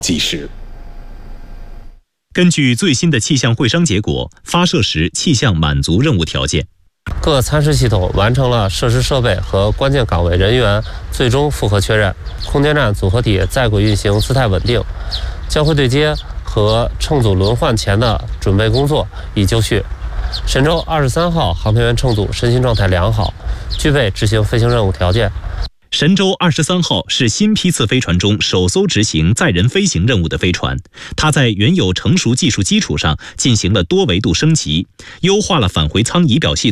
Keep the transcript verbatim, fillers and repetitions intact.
计时。 根据最新的气象会商结果，发射时气象满足任务条件。 各参试系统完成了设施设备和关键岗位人员最终复核确认，空间站组合体在轨运行姿态稳定，交会对接和乘组轮换前的准备工作已就绪。神舟二十三号航天员乘组身心状态良好，具备执行飞行任务条件。 神舟二十三号是新批次飞船中首艘执行载人飞行任务的飞船，它在原有成熟技术基础上进行了多维度升级，优化了返回舱仪表系统。